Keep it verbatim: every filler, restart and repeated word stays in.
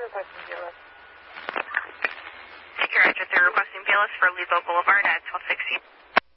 requesting B L S. Take your exit. They're requesting B L S for Levo Boulevard at twelve sixteen.